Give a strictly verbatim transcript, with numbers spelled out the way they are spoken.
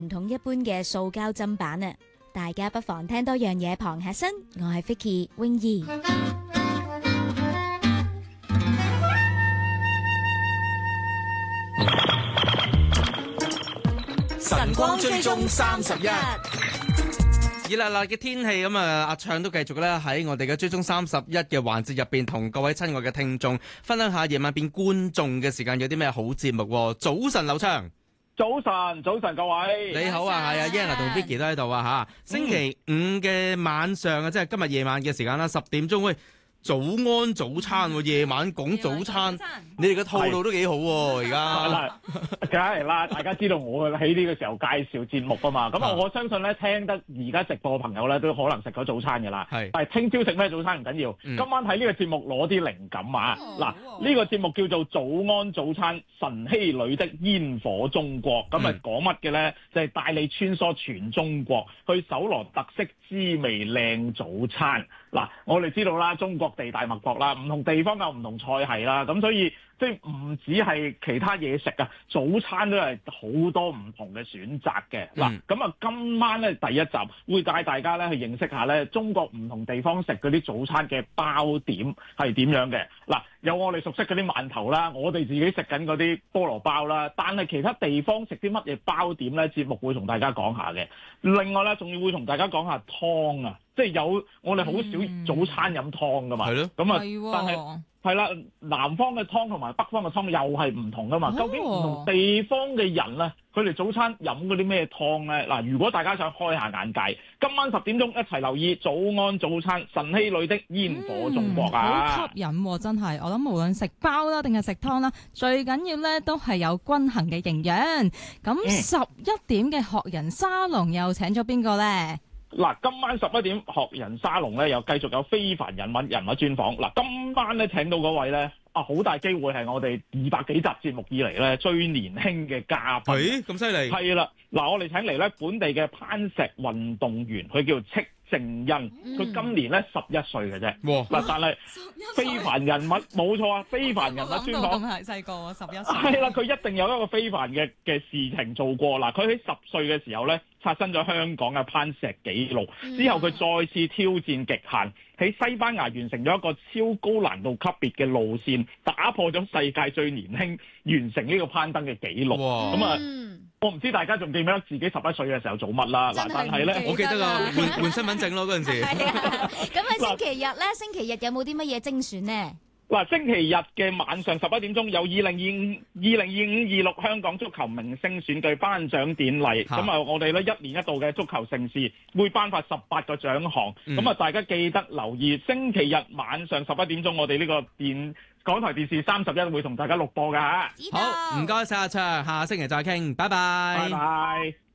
唔同一般嘅塑膠砧板啊！大家不妨聽多樣嘢傍下身。我係 Vicky 泳兒。 晨光追蹤三十一。 熱辣辣嘅天氣咁啊，阿暢都繼續咧喺我哋嘅追蹤三十一嘅環節入邊，同各位親愛嘅聽眾分享下夜晚變觀眾嘅時間有啲咩好節目。早晨，劉暢。 早晨，早晨各位。 你好啊，係啊 Yana 同 Vicky 都喺度啊吓。星期五嘅晚上啊，嗯、即係今日夜晚嘅時間啦，十點鐘喂。早安早餐，夜晚講早餐，你哋嘅套路都幾好喎！而家梗係啦，大家知道我喺呢個時候介紹節目啊嘛，咁啊我相信咧聽得而家直播嘅朋友咧都可能食咗早餐㗎啦。係，但係聽朝食咩早餐唔緊要，嗯、今晚睇呢個節目攞啲靈感啊！嗱、哦，呢、呢個節目叫做早安早餐，晨曦裏的煙火中國，咁啊講乜嘅咧？就係、是、帶你穿梭全中國，去搜羅特色滋味靚早餐。嗱，我哋知道啦，中國地大物博啦，唔同地方有唔同菜系啦，咁所以即係唔止係其他嘢食啊，早餐都係好多唔同嘅選擇嘅。嗱、嗯，咁啊今晚咧第一集會帶大家咧去認識下咧中國唔同地方食嗰啲早餐嘅包點係點樣嘅。嗱，有我哋熟悉嗰啲饅頭啦，我哋自己食緊嗰啲菠蘿包啦，但係其他地方食啲乜嘢包點咧，節目會同大家講下嘅。另外咧，仲要會同大家講下湯啊。即係有我哋好少早餐飲湯噶嘛，咁啊、嗯，但係係啦，南方嘅湯同埋北方嘅湯又係唔同噶嘛。哦、究竟唔同地方嘅人咧，佢哋早餐飲嗰啲咩湯咧？嗱，如果大家想開下眼界，今晚十點鐘一齊留意早安早餐，晨曦裏的煙火中國啊！ 好、嗯、吸引、啊，真係。我諗無論食包啦定係食湯啦，最緊要咧都係有均衡嘅營養。咁十一點嘅學人沙龍又請咗邊個咧？ 嗱，今晚十一點學人沙龍咧，又繼續有非凡人物人物專訪。嗱，今晚咧請到嗰位咧，啊，好大機會係我哋二百幾集節目以嚟咧最年輕嘅嘉賓。誒，咁犀利！係啦，嗱，我哋請嚟咧本地嘅攀石運動員，佢叫戚正恩，佢今年咧十一歲嘅啫。嗱、嗯，但係非凡人物冇錯啊，非凡人物專訪。 咁係細個啊，十一歲。 係啦，佢一定有一個非凡嘅嘅事情做過。嗱，佢喺十歲嘅時候咧，刷新咗香港嘅攀石紀錄，之後佢再次挑戰極限，喺西班牙完成咗一個超高難度級別嘅路線，打破咗世界最年輕完成呢個攀登嘅紀錄。咁啊，我唔知大家仲記唔記得自己十一歲嘅時候做乜啦？嗱，但係咧， 我記得啊，換換身份證咯嗰陣時。 咁喺星期日咧，星期日有冇啲乜嘢精選呢？ 嗱，星期日嘅晚上十一點鐘有二零二五、二零二五、二六香港足球明星選舉頒獎典禮，咁啊，我哋咧一年一度嘅足球盛事會頒發十八個獎項，咁、嗯、啊，大家記得留意星期日晚上十一點鐘，我哋呢個電港台電視三十一會同大家錄播㗎嚇。 好，唔該晒阿暢，下星期再傾，拜拜。 拜拜。